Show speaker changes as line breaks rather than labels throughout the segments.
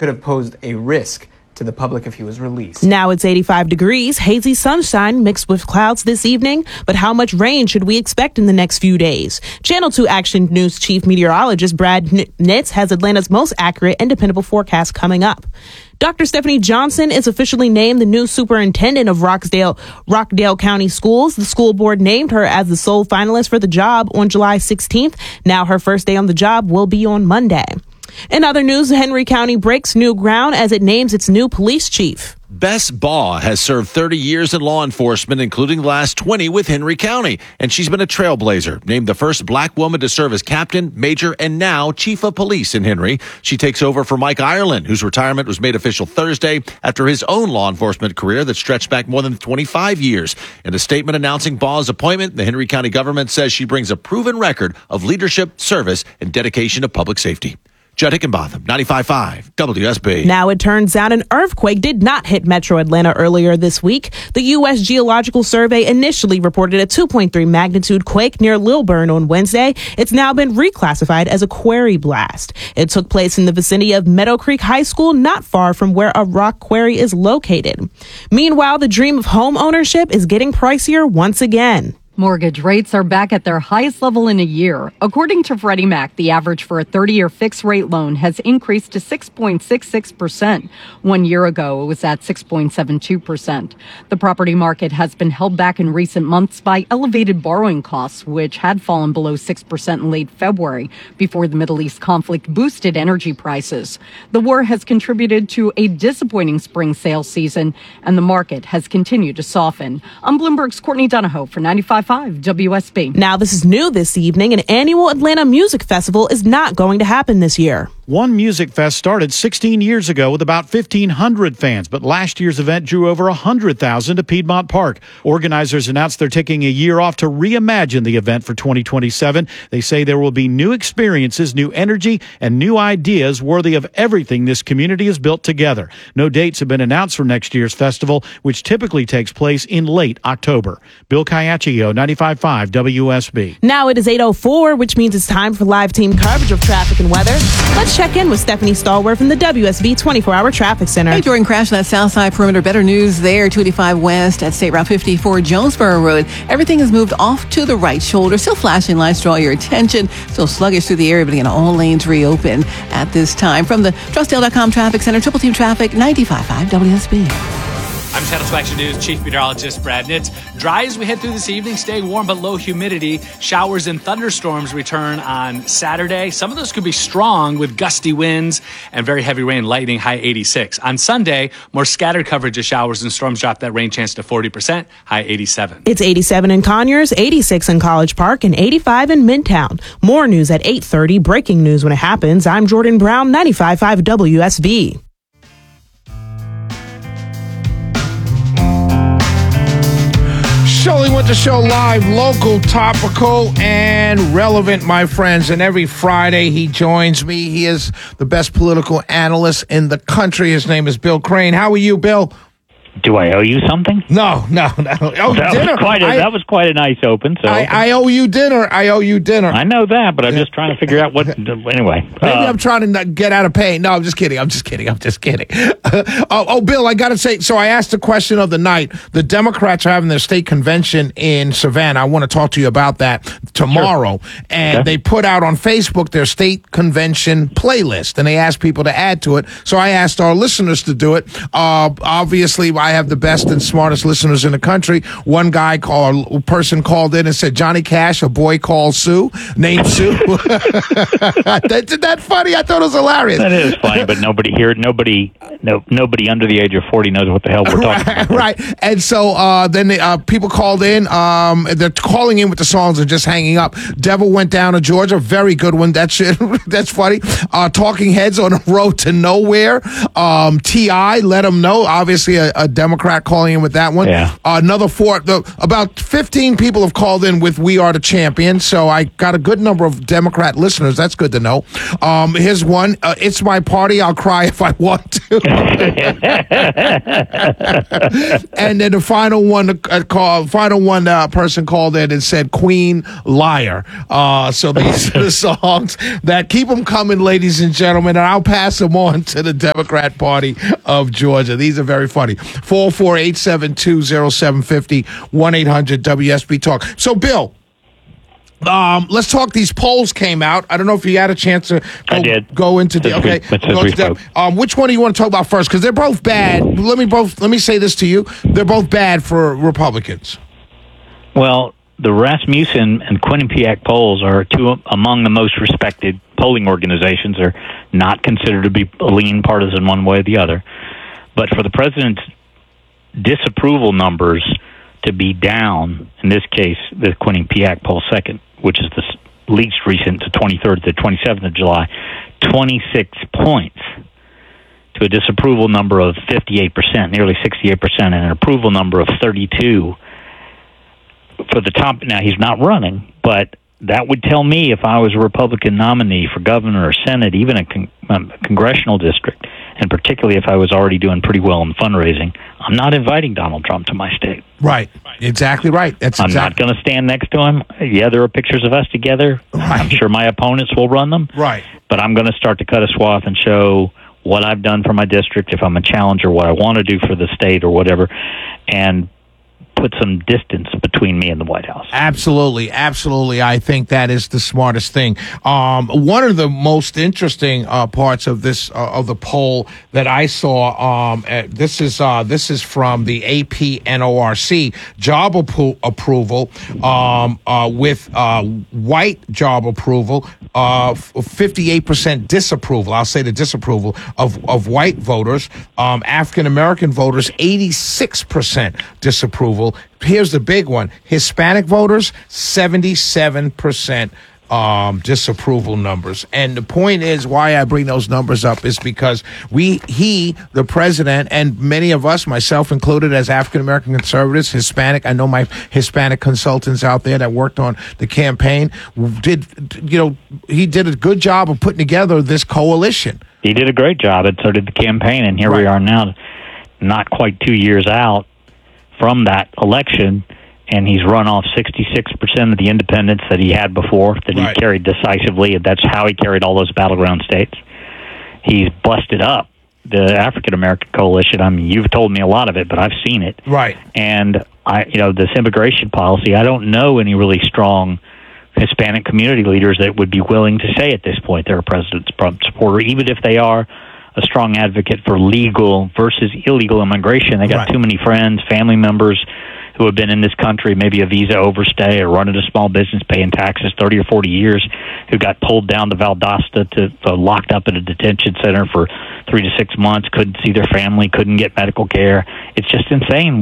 could have posed a risk to the public if he was released.
Now it's 85 degrees, hazy sunshine mixed with clouds this evening, but how much rain should we expect in the next few days? Channel 2 Action News Chief Meteorologist Brad Nitz has Atlanta's most accurate and dependable forecast coming up. Dr. Stephanie Johnson is officially named the new superintendent of Rockdale County Schools. The school board named her as the sole finalist for the job on July 16th. Now her first day on the job will be on Monday. In other news, Henry County breaks new ground as it names its new police chief.
Bess Baugh has served 30 years in law enforcement, including the last 20 with Henry County, and she's been a trailblazer, named the first black woman to serve as captain, major, and now chief of police in Henry. She takes over for Mike Ireland, whose retirement was made official Thursday after his own law enforcement career that stretched back more than 25 years. In a statement announcing Baugh's appointment, the Henry County government says she brings a proven record of leadership, service, and dedication to public safety. Judd Hickenbotham, 95.5 WSB.
Now it turns out an earthquake did not hit Metro Atlanta earlier this week. The U.S. Geological Survey initially reported a 2.3 magnitude quake near Lilburn on Wednesday. It's now been reclassified as a quarry blast. It took place in the vicinity of Meadow Creek High School, not far from where a rock quarry is located. Meanwhile, the dream of home ownership is getting pricier once again.
Mortgage rates are back at their highest level in a year. According to Freddie Mac, the average for a 30-year fixed-rate loan has increased to 6.66%. 1 year ago, it was at 6.72%. The property market has been held back in recent months by elevated borrowing costs, which had fallen below 6% in late February before the Middle East conflict boosted energy prices. The war has contributed to a disappointing spring sales season, and the market has continued to soften. I'm Bloomberg's Courtney Donahoe for 95.5 WSB.
Now, this is new this evening. An annual Atlanta Music Festival is not going to happen this year.
One Music Fest started 16 years ago with about 1,500 fans, but last year's event drew over 100,000 to Piedmont Park. Organizers announced they're taking a year off to reimagine the event for 2027. They say there will be new experiences, new energy, and new ideas worthy of everything this community has built together. No dates have been announced for next year's festival, which typically takes place in late October. Bill Caiaccio, 95.5 WSB.
Now it is 8:04, which means it's time for live team coverage of traffic and weather. Let's check in with Stephanie Stallworth from the WSB 24-hour Traffic Center.
Hey, Jordan, crash on that south side perimeter. Better news there, 285 west at State Route 54 Jonesboro Road. Everything has moved off to the right shoulder. Still flashing lights draw your attention. Still sluggish through the area, but again, all lanes reopen at this time. From the Trustdale.com Traffic Center, Triple Team Traffic, 95.5 WSB.
I'm Channel 2 Action News Chief Meteorologist Brad Nitz. Dry as we head through this evening, staying warm but low humidity. Showers and thunderstorms return on Saturday. Some of those could be strong with gusty winds and very heavy rain, lightning, high 86. On Sunday, more scattered coverage of showers and storms drop that rain chance to 40%, high 87.
It's 87 in Conyers, 86 in College Park, and 85 in Midtown. More news at 8:30. Breaking news when it happens. I'm Jordan Brown, 95.5 WSB.
Shirley Winter Show live, local, topical, and relevant, my friends. And every Friday he joins me. He is the best political analyst in the country. His name is Bill Crane. How are you, Bill?
Do I owe you something?
No. Oh, dinner.
That was quite a nice open. So
I owe you dinner. I
know that, but I'm just trying to figure out what. Anyway,
maybe I'm trying to get out of pain. No, I'm just kidding. Bill, I got to say. So I asked the question of the night. The Democrats are having their state convention in Savannah. I want to talk to you about that tomorrow. Sure. And They put out on Facebook their state convention playlist, and they asked people to add to it. So I asked our listeners to do it. Obviously, I have the best and smartest listeners in the country. One person called in and said, Johnny Cash, a boy called Sue, named Sue. Isn't that funny? I thought it was hilarious.
That is funny, but nobody under the age of 40 knows what the hell we're talking about.
Right. And so then people called in. They're calling in with the songs and just hanging up. Devil Went Down to Georgia, very good one. That's funny. Talking Heads on the Road to Nowhere. T.I., Let 'Em Know, obviously a Democrat calling in with that one.
Yeah.
Another about 15 people have called in with We Are the Champions, so I got a good number of Democrat listeners. That's good to know. Here's one. It's My Party, I'll Cry If I Want to. And then the final person called in and said Queen Liar. So these are the songs that keep them coming, ladies and gentlemen, and I'll pass them on to the Democrat Party of Georgia. These are very funny. 448-720-750, 1-800-WSB Talk. So, Bill, let's talk. These polls came out. I don't know if you had a chance to go into the which one do you want to talk about first? Because they're both bad. Let me say this to you. They're both bad for Republicans.
Well, the Rasmussen and Quinnipiac polls are two among the most respected polling organizations. They're not considered to be lean partisan one way or the other. But for the president's disapproval numbers to be down, in this case, the Quinnipiac poll second, which is the least recent, the 23rd to 27th of July, 26 points to a disapproval number of 58%, nearly 68%, and an approval number of 32 for the top. Now, he's not running, but that would tell me if I was a Republican nominee for governor or Senate, even a congressional district, and particularly if I was already doing pretty well in fundraising, I'm not inviting Donald Trump to my state.
Right. Exactly right.
I'm not going to stand next to him. Yeah, there are pictures of us together. Right. I'm sure my opponents will run them.
Right.
But I'm going to start to cut a swath and show what I've done for my district, if I'm a challenger, what I want to do for the state or whatever, and put some distance between me and the White House.
Absolutely. I think that is the smartest thing. One of the most interesting parts of this of the poll that I saw, this is from the AP NORC job approval with white job approval, 58% disapproval. I'll say the disapproval of white voters. African American voters, 86% disapproval. Here's the big one. Hispanic voters, 77% disapproval numbers. And the point is why I bring those numbers up is because the president, and many of us, myself included, as African-American conservatives, Hispanic, I know my Hispanic consultants out there that worked on the campaign, he did a good job of putting together this coalition. He did a great job, and so did the campaign. And here we are now, not quite 2 years out from that election, and he's run off 66% of the independents that he had before, that he carried decisively, and that's how he carried all those battleground states. He's busted up the African-American coalition. I mean, you've told me a lot of it, but I've seen it. Right. And, this immigration policy, I don't know any really strong Hispanic community leaders that would be willing to say at this point they're a President Trump supporter, even if they are a strong advocate for legal versus illegal immigration. They got too many friends, family members who have been in this country, maybe a visa overstay or running a small business, paying taxes 30 or 40 years, who got pulled down to Valdosta to locked up in a detention center for 3 to 6 months, couldn't see their family, couldn't get medical care. It's just insane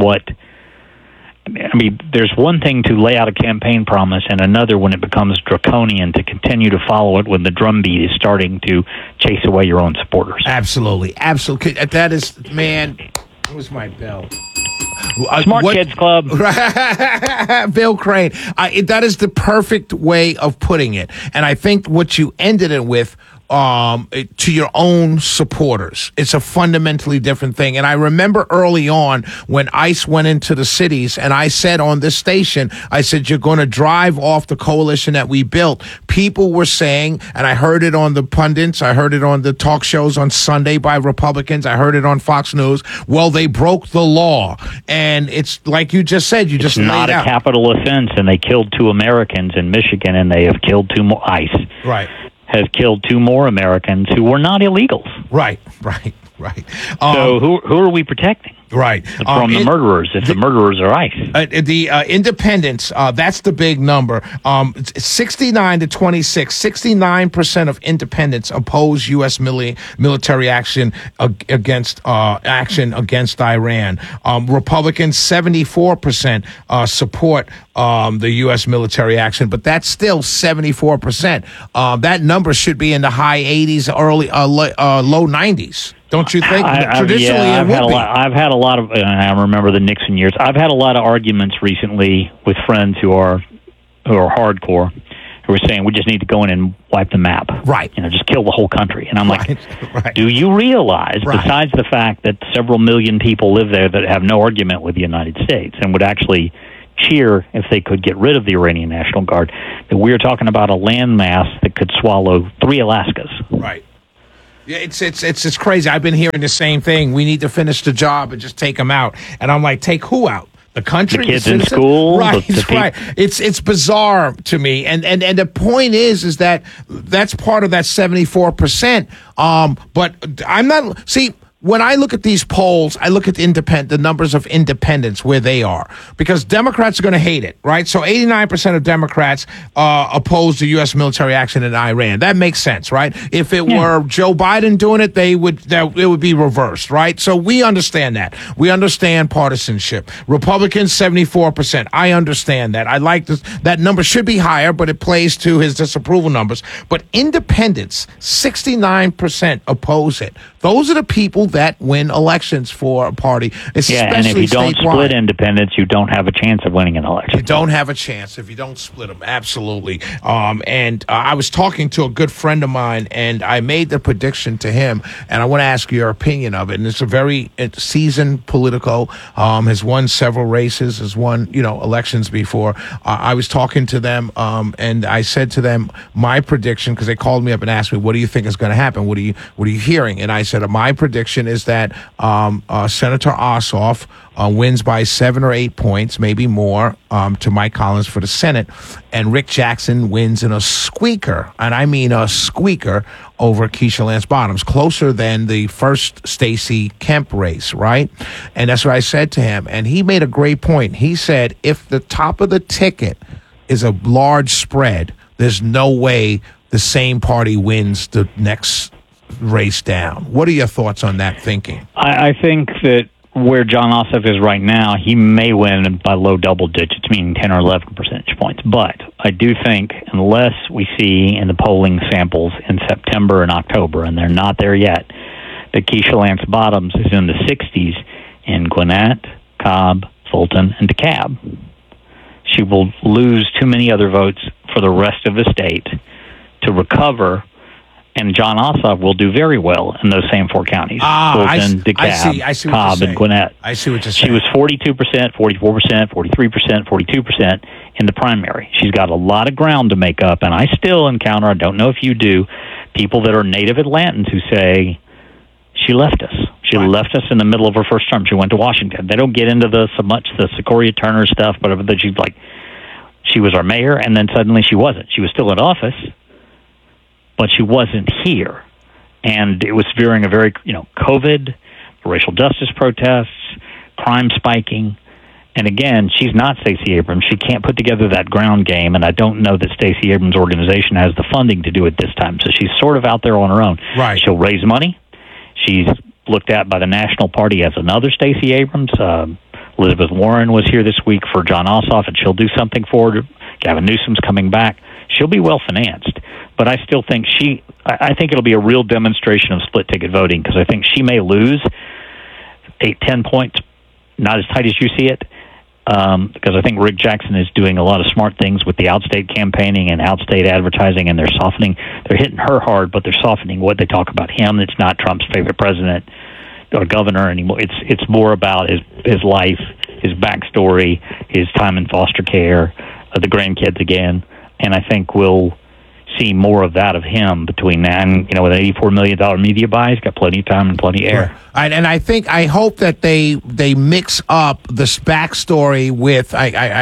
there's one thing to lay out a campaign promise and another when it becomes draconian to continue to follow it when the drumbeat is starting to chase away your own supporters. Absolutely. That is, man, where's my bell? Smart Kids Club. Bill Crane. That is the perfect way of putting it. And I think what you ended it with, to your own supporters. It's a fundamentally different thing. And I remember early on when ICE went into the cities, and I said on this station, I said, you're going to drive off the coalition that we built. People were saying, and I heard it on the pundits, I heard it on the talk shows on Sunday by Republicans, I heard it on Fox News, well, they broke the law. And it's like you just said, it's not a capital offense, and they killed 2 Americans in Michigan, and they have killed 2 more. ICE has killed 2 more Americans who were not illegals. Right. So who are we protecting? Right. From the murderers, if the murderers are ICE. The independents, that's the big number. 69 to 26, 69% of independents oppose U.S. military action against Iran. Republicans, 74% support the U.S. military action, but that's still 74%. That number should be in the high 80s, low 90s. Don't you think? Traditionally, I've had a lot of. I remember the Nixon years. I've had a lot of arguments recently with friends who are hardcore,
who were saying we just need to go in and wipe the map.
Right.
Just kill the whole country. And I'm like,
right.
Do you realize,
Right.
besides the fact that several million people live there that have no argument with the United States and would actually cheer if they could get rid of the Iranian National Guard, that we're talking about a landmass that could swallow 3 Alaskas.
Right. Yeah, it's crazy. I've been hearing the same thing. We need to finish the job and just take them out. And I'm like, take who out? The country,
the kids
the
in school,
right?
the
Right. It's bizarre to me, and the point is that that's part of that 74%. But I'm not. See, when I look at these polls, I look at the numbers of independents where they are, because Democrats are going to hate it, right? So 89% of Democrats oppose the U.S. military action in Iran. That makes sense, right? If it were Joe Biden doing it, it would be reversed, right? So we understand that. We understand partisanship. Republicans 74%. I understand that. I like this. That number should be higher, but it plays to his disapproval numbers. But independents 69% oppose it. Those are the people that win elections for a party, especially
and if you don't
statewide.
split independents, you don't have a chance of winning an election.
You don't have a chance if you don't split them. Absolutely. I was talking to a good friend of mine, and I made the prediction to him, and I want to ask your opinion of it. And it's a very seasoned politico, has won several races, has won elections before. I was talking to them, and I said to them my prediction, because they called me up and asked me, "What do you think is going to happen? What are you hearing?" And I said, my prediction is that Senator Ossoff wins by 7 or 8 points, maybe more, to Mike Collins for the Senate, and Rick Jackson wins in a squeaker, and I mean a squeaker, over Keisha Lance Bottoms, closer than the first Stacey Kemp race, right? And that's what I said to him, and he made a great point. He said, if the top of the ticket is a large spread, there's no way the same party wins the next race down. What are your thoughts on that thinking?
I think that where John Ossoff is right now, he may win by low double digits, meaning 10 or 11 percentage points. But I do think, unless we see in the polling samples in September and October, and they're not there yet, that Keisha Lance Bottoms is in the 60s in Gwinnett, Cobb, Fulton, and DeKalb. She will lose too many other votes for the rest of the state to recover. And John Ossoff will do very well in those same 4 counties. Fulton, DeKalb,
I see
Cobb, and Gwinnett.
I see what you're saying.
She was 42%, 44%, 43%, 42% in the primary. She's got a lot of ground to make up, and I still encounter, I don't know if you do, people that are native Atlantans who say, she left us. She left us in the middle of her first term. She went to Washington. They don't get into so much the Secoria Turner stuff, but she's like, she was our mayor, and then suddenly she wasn't. She was still in office, but she wasn't here. And it was during a very, COVID, racial justice protests, crime spiking. And again, she's not Stacey Abrams. She can't put together that ground game, and I don't know that Stacey Abrams' organization has the funding to do it this time. So she's sort of out there on her own.
Right.
She'll raise money. She's looked at by the National Party as another Stacey Abrams. Elizabeth Warren was here this week for John Ossoff, and she'll do something for her. Gavin Newsom's coming back. She'll be well-financed. But I still think I think it'll be a real demonstration of split-ticket voting, because I think she may lose 8-10 points, not as tight as you see it, because I think Rick Jackson is doing a lot of smart things with the outstate campaigning and outstate advertising, and they're hitting her hard, but they're softening what they talk about him. It's not Trump's favorite president or governor anymore. It's more about his life, his backstory, his time in foster care, the grandkids again, and I think we'll see more of that of him between now and, with an $84 million media buy, he's got plenty of time and plenty of air.
Right. And I hope that they mix up this backstory with,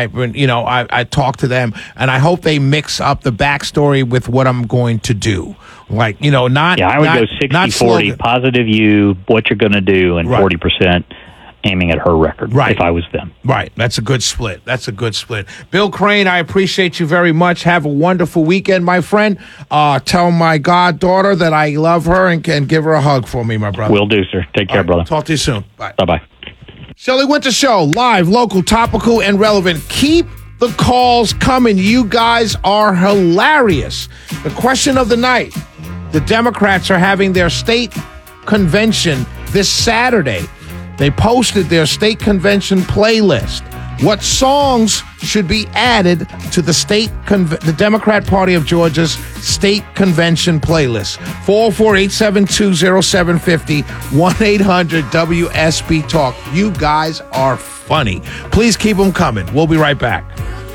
I talk to them, and I hope they mix up the backstory with what I'm going to do. Like, I would
go 60-40, positive you, what you're going to do, and 40% aiming at her record, if I was them.
Right. That's a good split. Bill Crane, I appreciate you very much. Have a wonderful weekend, my friend. Tell my goddaughter that I love her and give her a hug for me, my brother.
Will do, sir. Take care, brother.
Talk to you soon. Bye.
Bye-bye.
Shelley Winter Show, live, local, topical, and relevant. Keep the calls coming. You guys are hilarious. The question of the night. The Democrats are having their state convention this Saturday. They posted their state convention playlist. What songs should be added to the Democrat Party of Georgia's state convention playlist? 404-872-0750, 1-800-WSB-TALK. You guys are funny. Please keep them coming. We'll be right back.